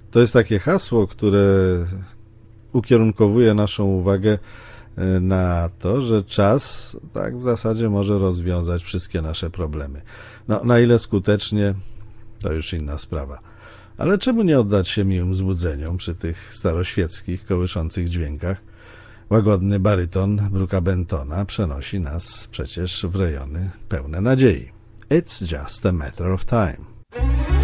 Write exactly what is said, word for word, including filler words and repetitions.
To jest takie hasło, które ukierunkowuje naszą uwagę na to, że czas tak w zasadzie może rozwiązać wszystkie nasze problemy. No, na ile skutecznie, to już inna sprawa. Ale czemu nie oddać się miłym złudzeniom przy tych staroświeckich, kołyszących dźwiękach? Łagodny baryton Brooka Bentona przenosi nas przecież w rejony pełne nadziei. It's just a matter of time.